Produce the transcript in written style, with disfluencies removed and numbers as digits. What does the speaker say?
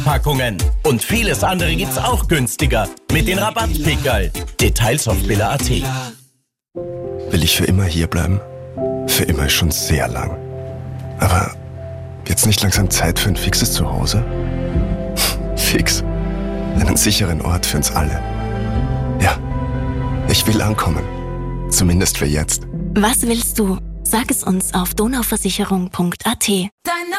Einpackungen. Und vieles andere gibt's auch günstiger mit den Rabattpickerl. Details auf billa.at. Will ich für immer hier bleiben? Für immer ist schon sehr lang. Aber wird's nicht langsam Zeit für ein fixes Zuhause? Fix. Einen sicheren Ort für uns alle. Ja, ich will ankommen. Zumindest für jetzt. Was willst du? Sag es uns auf donauversicherung.at.